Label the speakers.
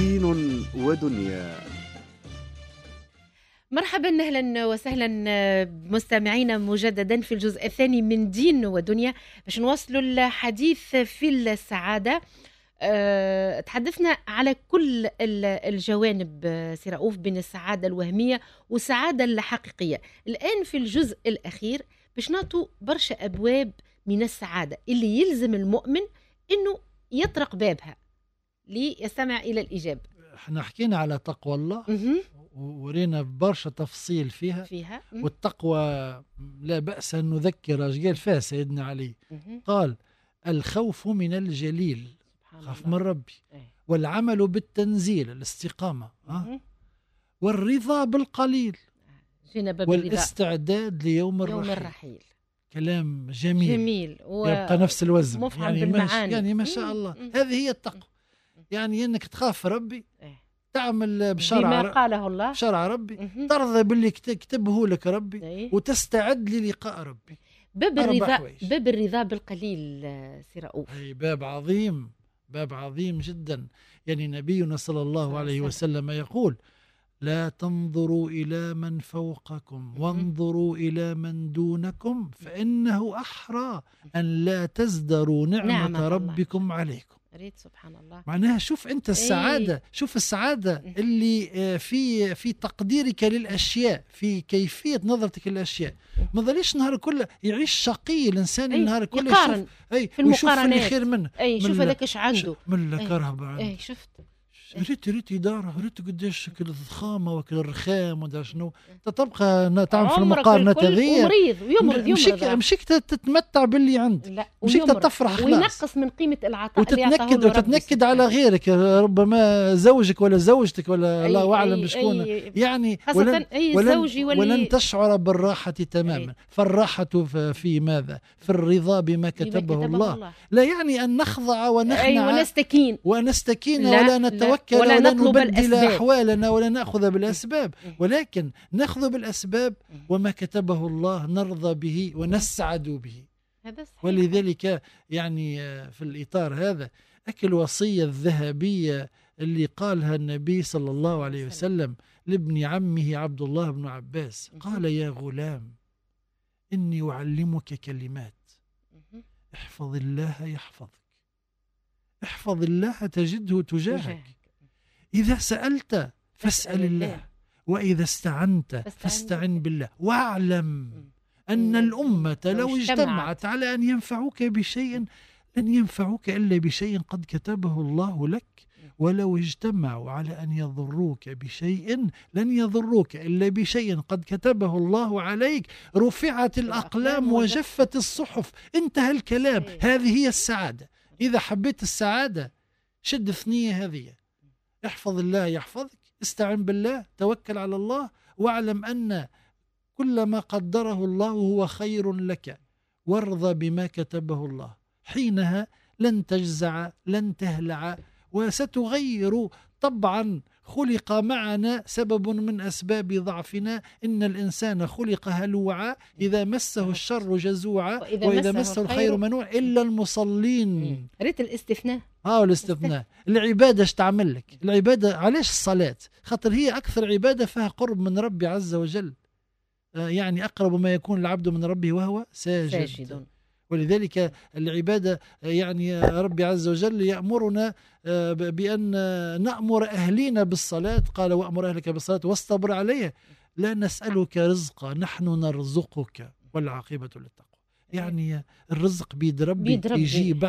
Speaker 1: دين ودنيا.
Speaker 2: مرحبا أهلا وسهلا بمستمعينا مجددا في الجزء الثاني من دين ودنيا باش نواصلوا الحديث في السعادة. تحدثنا على كل الجوانب سي رؤوف بين السعادة الوهمية والسعادة الحقيقية. الآن في الجزء الأخير باش نعطوا برشا أبواب من السعادة اللي يلزم المؤمن إنه يطرق بابها ليستمع إلى الإجابة.
Speaker 3: احنا حكينا على تقوى الله ورينا برشا تفصيل فيها. والتقوى لا بأس أن نذكر قال فيها سيدنا علي قال الخوف من الجليل، خاف من ربي، والعمل بالتنزيل الاستقامة، والرضا بالقليل، والاستعداد ليوم الرحيل. كلام جميل يبقى نفس الوزن يعني ما شاء الله. هذه هي التقوى، يعني انك تخاف ربي، تعمل بشرع
Speaker 2: بما قاله الله،
Speaker 3: بشرع ربي، ترضى باللي كتبه لك ربي، وتستعد للقاء ربي.
Speaker 2: باب الرضا بالقليل سي رؤوف،
Speaker 3: باب عظيم جدا. يعني نبينا صلى الله عليه وسلم يقول لا تنظروا إلى من فوقكم وانظروا إلى من دونكم فإنه أحرى أن لا تزدروا نعمة ربكم عليكم.
Speaker 2: سبحان الله.
Speaker 3: معناها شوف أنت السعادة، شوف السعادة اللي في تقديرك للأشياء، في كيفية نظرتك للأشياء. ما ظليش نهار كله يعيش شقي الإنسان، النهار كله
Speaker 2: يقارن
Speaker 3: في المقارنات، اللي خير منه،
Speaker 2: شوف هذاك ايش عنده،
Speaker 3: من كرهب عنده،
Speaker 2: شفت
Speaker 3: ريت إدارة، ريت قديش كل الضخامة وكل الرخام ودا شنو، تبقى تعمل في المقارنة تغيير،
Speaker 2: ويمرض
Speaker 3: مشيك تتمتع باللي عندك، مشيك تفرح خلاص،
Speaker 2: وينقص من قيمة العطاء
Speaker 3: وتتنكد على غيرك، ربما زوجك ولا زوجتك ولا الله أعلم بشكون، يعني ولن تشعر بالراحة تماما. فالراحة في ماذا؟ في الرضا بما كتبه الله. لا يعني أن نخضع ونخنع ونستكين ولا نتوكل ولا نبدل أحوالنا ولا نأخذ بالأسباب، ولكن نأخذ بالأسباب وما كتبه الله نرضى به ونسعد به. ولذلك يعني في الإطار هذا الوصية الذهبية اللي قالها النبي صلى الله عليه وسلم لابن عمه عبد الله بن عباس، قال يا غلام إني أعلمك كلمات احفظ الله يحفظك، احفظ الله تجده تجاهك، إذا سألت فاسأل الله، وإذا استعنت فاستعن بالله، واعلم أن الأمة لو اجتمعت على أن ينفعوك بشيء لن ينفعوك إلا بشيء قد كتبه الله لك، ولو اجتمعوا على أن يضروك بشيء لن يضروك إلا بشيء قد كتبه الله عليك، رفعت الأقلام وجفت الصحف. انتهى الكلام. هذه هي السعادة. إذا حبيت السعادة شد ثنية هذه، احفظ الله يحفظك، استعن بالله، توكل على الله، واعلم أن كل ما قدره الله هو خير لك، وارضى بما كتبه الله. حينها لن تجزع، لن تهلع، وستغير. طبعا خلق معنا سبب من أسباب ضعفنا، إن الإنسان خلق هلوعا إذا مسه الشر جزوعا وإذا مسه الخير منوع إلا المصلين.
Speaker 2: ريت الاستثناء.
Speaker 3: الاستثناء. العبادة تعمل لك العبادة. علاش الصلاة؟ خاطر هي أكثر عبادة فيها قرب من ربي عز وجل، يعني أقرب ما يكون العبد من ربه وهو ساجد. ولذلك العبادة يعني ربي عز وجل يأمرنا بأن نأمر أهلنا بالصلاة، قال وأمر أهلك بالصلاة واصطبر عليها، لا نسألك رزقا نحن نرزقك والعاقبة للتقوى. يعني الرزق بيد ربي يجي